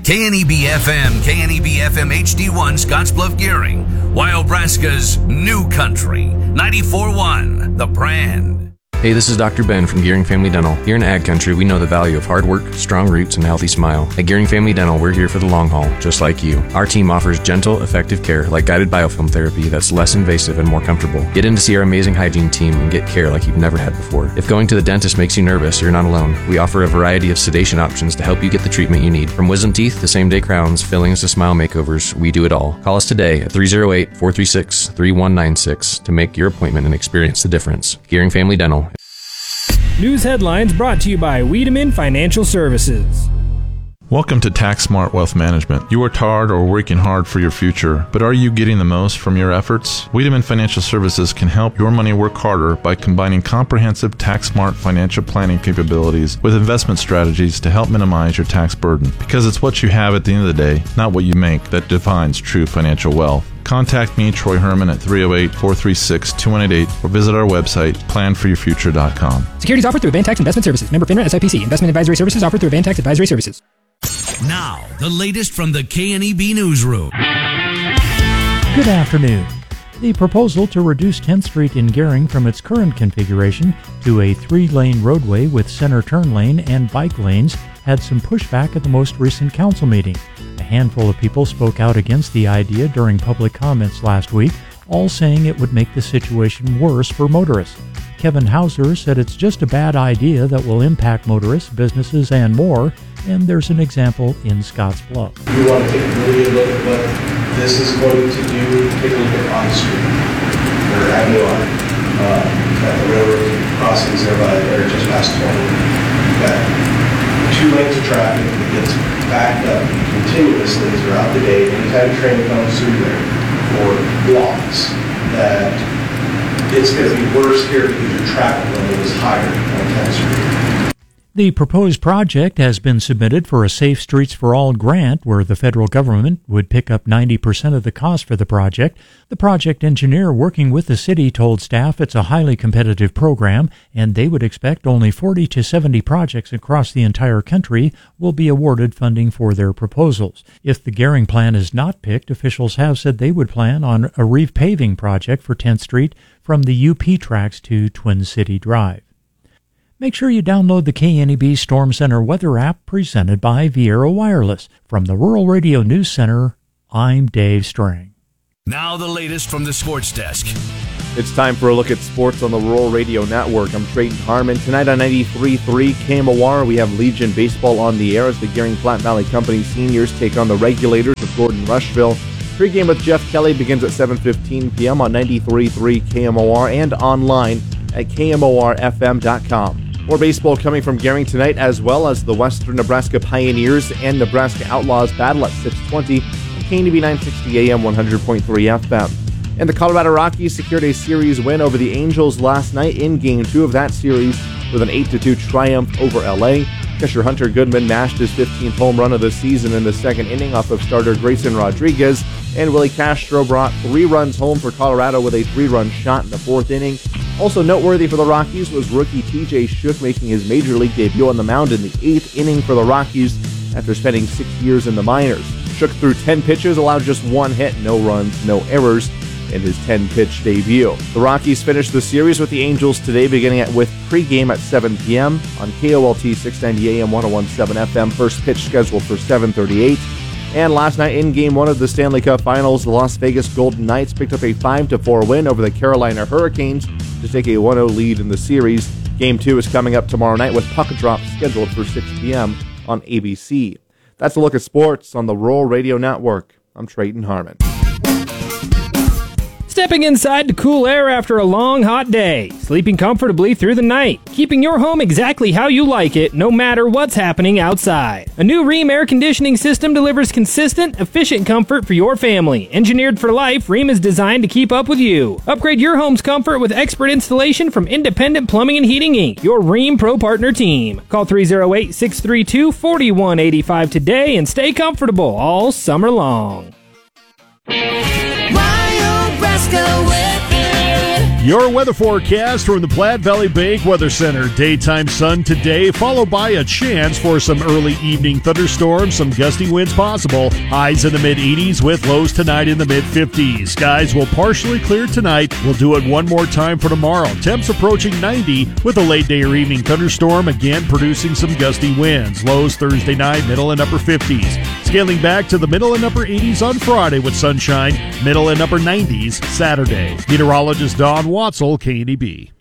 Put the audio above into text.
KNEB-FM, KNEB-FM HD1 Scottsbluff Gearing, Wyobraska's new country, 94.1, The Brand. Hey, this is Dr. Ben from Gearing Family Dental. Here in Ag Country, we know the value of hard work, strong roots, and a healthy smile. At Gearing Family Dental, we're here for the long haul, just like you. Our team offers gentle, effective care like guided biofilm therapy that's less invasive and more comfortable. Get in to see our amazing hygiene team and get care like you've never had before. If going to the dentist makes you nervous, you're not alone. We offer a variety of sedation options to help you get the treatment you need. From wisdom teeth to same-day crowns, fillings to smile makeovers, we do it all. Call us today at 308-436-3196 to make your appointment and experience the difference. Gearing Family Dental. News headlines brought to you by Wiedemann Financial Services. Welcome to Tax Smart Wealth Management. You worked hard or working hard for your future, but are you getting the most from your efforts? Wiedemann Financial Services can help your money work harder by combining comprehensive tax smart financial planning capabilities with investment strategies to help minimize your tax burden. Because it's what you have at the end of the day, not what you make, that defines true financial wealth. Contact me, Troy Herman, at 308-436-2188 or visit our website, planforyourfuture.com. Securities offered through Avantax Investment Services. Member FINRA SIPC. Investment advisory services offered through Avantax Advisory Services. Now, the latest from the KNEB Newsroom. Good afternoon. The proposal to reduce 10th Street in Gering from its current configuration to a 3-lane roadway with center turn lane and bike lanes had some pushback at the most recent council meeting. A handful of people spoke out against the idea during public comments last week, all saying it would make the situation worse for motorists. Kevin Hauser said it's just a bad idea that will impact motorists, businesses, and more, and there's an example in Scottsbluff. You want to take a really good look at what this is going to do. Take a look at On Street, or Avenue on, at the railroad crossings there by there, just past 20. You've got 2 lanes of traffic that gets backed up continuously throughout the day. Anytime a train comes through there for blocks, that it's going to be worse here because your traffic level is higher on 10th Street. The proposed project has been submitted for a Safe Streets for All grant where the federal government would pick up 90% of the cost for the project. The project engineer working with the city told staff it's a highly competitive program and they would expect only 40 to 70 projects across the entire country will be awarded funding for their proposals. If the Gering plan is not picked, officials have said they would plan on a repaving project for 10th Street from the UP tracks to Twin City Drive. Make sure you download the KNEB Storm Center weather app presented by Viera Wireless. From the Rural Radio News Center, I'm Dave Strang. Now the latest from the sports desk. It's time for a look at sports on the Rural Radio Network. I'm Trayton Harmon. Tonight on 93.3 KMOR, we have Legion Baseball on the air as the Gering Platte Valley Company seniors take on the Regulators of Gordon Rushville. Pregame with Jeff Kelly begins at 7:15 p.m. on 93.3 KMOR and online at KMORFM.com. More baseball coming from Gering tonight, as well as the Western Nebraska Pioneers and Nebraska Outlaws battle at 6:20 on KNEB 960 AM 100.3 FM. And the Colorado Rockies secured a series win over the Angels last night in Game 2 of that series with an 8-2 triumph over LA. Catcher Hunter Goodman mashed his 15th home run of the season in the second inning off of starter Grayson Rodriguez, and Willie Castro brought 3 runs home for Colorado with a 3-run shot in the 4th inning. Also noteworthy for the Rockies was rookie TJ Shook making his major league debut on the mound in the 8th inning for the Rockies after spending 6 years in the minors. Shook threw 10 pitches, allowed just 1 hit, no runs, no errors in his 10-pitch debut. The Rockies finished the series with the Angels today, beginning with pregame at 7 p.m. on KOLT 690 AM 101.7 FM. First pitch scheduled for 7:38. And last night in Game 1 of the Stanley Cup Finals, the Las Vegas Golden Knights picked up a 5-4 win over the Carolina Hurricanes to take a 1-0 lead in the series. Game 2 is coming up tomorrow night with puck drop scheduled for 6 p.m. on ABC. That's a look at sports on the Rural Radio Network. I'm Trayton Harmon. Stepping inside to cool air after a long, hot day. Sleeping comfortably through the night. Keeping your home exactly how you like it, no matter what's happening outside. A new Rheem air conditioning system delivers consistent, efficient comfort for your family. Engineered for life, Rheem is designed to keep up with you. Upgrade your home's comfort with expert installation from Independent Plumbing and Heating, Inc., your Rheem Pro Partner team. Call 308-632-4185 today and stay comfortable all summer long. Your weather forecast from the Platte Valley Bank Weather Center. Daytime sun today, followed by a chance for some early evening thunderstorms, some gusty winds possible. Highs in the mid-80s with lows tonight in the mid-50s. Skies will partially clear tonight. We'll do it one more time for tomorrow. Temps approaching 90 with a late day or evening thunderstorm, again producing some gusty winds. Lows Thursday night, middle and upper 50s. Scaling back to the middle and upper 80s on Friday with sunshine, middle and upper 90s Saturday. Meteorologist Don Watzel, KNEB.